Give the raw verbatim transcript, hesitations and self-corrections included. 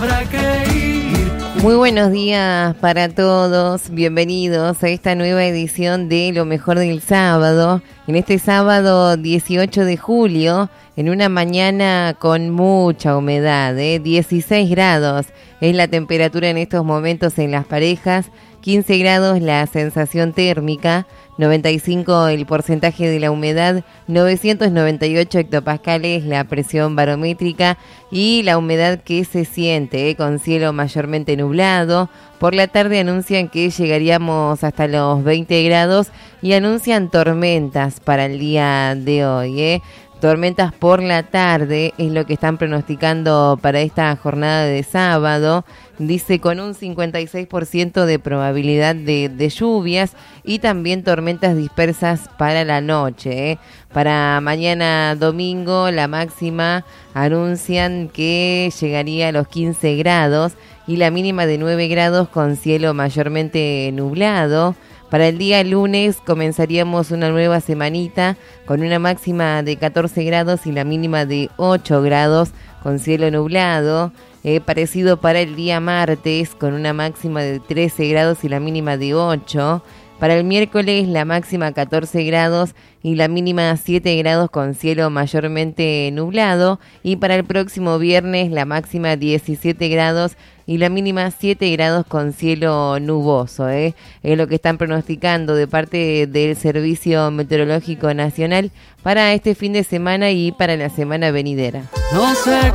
Muy buenos días para todos, bienvenidos a esta nueva edición de Lo Mejor del Sábado. En este sábado dieciocho de julio, en una mañana con mucha humedad, ¿eh? dieciséis grados es la temperatura en estos momentos en Las Parejas, quince grados la sensación térmica, noventa y cinco el porcentaje de la humedad, novecientos noventa y ocho hectopascales la presión barométrica y la humedad que se siente, ¿eh? con cielo mayormente nublado. Por la tarde anuncian que llegaríamos hasta los veinte grados y anuncian tormentas para el día de hoy, ¿eh? Tormentas por la tarde es lo que están pronosticando para esta jornada de sábado. Dice con un cincuenta y seis por ciento de probabilidad de, de lluvias y también tormentas dispersas para la noche, ¿eh? Para mañana domingo la máxima anuncian que llegaría a los quince grados y la mínima de nueve grados con cielo mayormente nublado. Para el día lunes comenzaríamos una nueva semanita con una máxima de catorce grados y la mínima de ocho grados con cielo nublado. Eh, parecido para el día martes con una máxima de trece grados y la mínima de ocho. Para el miércoles la máxima catorce grados y la mínima siete grados con cielo mayormente nublado. Y para el próximo viernes la máxima diecisiete grados y la mínima siete grados con cielo nuboso. ¿eh? Es lo que están pronosticando de parte del Servicio Meteorológico Nacional para este fin de semana y para la semana venidera. No sé.